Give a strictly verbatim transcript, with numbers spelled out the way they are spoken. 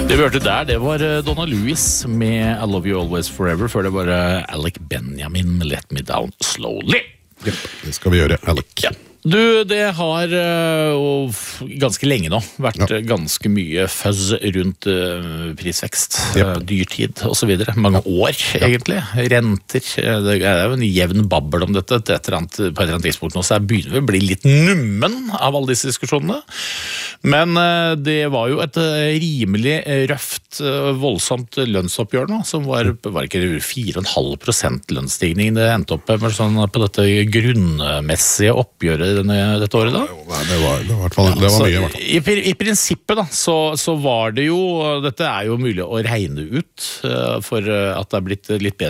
Det vi hørte der, det var Donna Lewis med I Love You Always Forever, før det var Alec Benjamin, Let Me Down Slowly. Yep, det skal vi gjøre, Alec. Ja. Du, det har uh, ganske lenge nå vært ja. ganske mye fuzz rundt uh, prisvekst, yep. uh, dyrtid og så videre. Mange år, ja. egentlig. Renter. Det er jo en jevn babbel om dette. Et eller annet, på et eller annet tidspunkt nå, så begynner vi å bli litt nummen av alle disse diskusjonene. Men uh, det var jo et uh, rimelig røft, uh, voldsomt lønnsoppgjør nå, som var, var ikke fire komma fem prosent lønnsstigning. Det endte opp med sånn på dette grunnmessige oppgjøret denne, dette året da? Nei, det var, det var, det var, det var mye i hvert fall. I, I prinsippet da, så, så var det jo, dette er jo mulig å regne ut uh, for uh, at det er blitt litt bedre